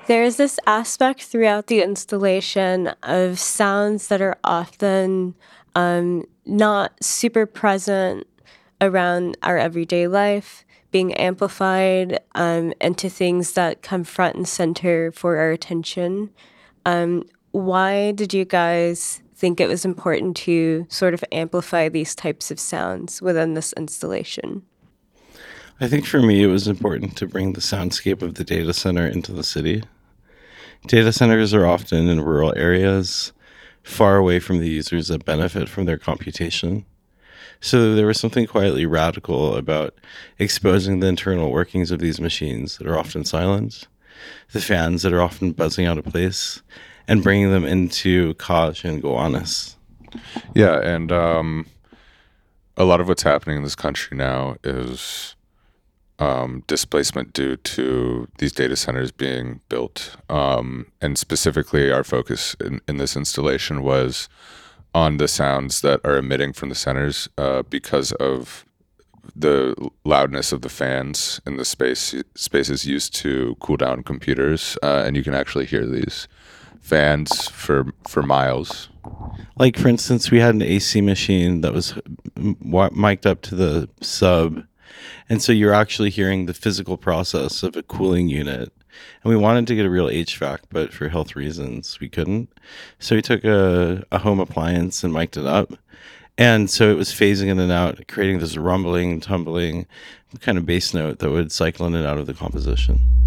There is this aspect throughout the installation of sounds that are often not super present around our everyday life, being amplified into things that come front and center for our attention. Why did you guys think it was important to sort of amplify these types of sounds within this installation? I think for me, it was important to bring the soundscape of the data center into the city. Data centers are often in rural areas, far away from the users that benefit from their computation. So there was something quietly radical about exposing the internal workings of these machines that are often silent, the fans that are often buzzing out of place, and bringing them into Kaj and Gowanus. Yeah, and a lot of what's happening in this country now is displacement due to these data centers being built. And specifically, our focus in this installation was on the sounds that are emitting from the centers because of the loudness of the fans in the spaces used to cool down computers. And you can actually hear these fans for miles. Like, for instance, we had an AC machine that was mic'd up to the sub. And so you're actually hearing the physical process of a cooling unit. And we wanted to get a real HVAC, but for health reasons, we couldn't. So we took a home appliance and mic'd it up. And so it was phasing in and out, creating this rumbling, tumbling kind of bass note that would cycle in and out of the composition.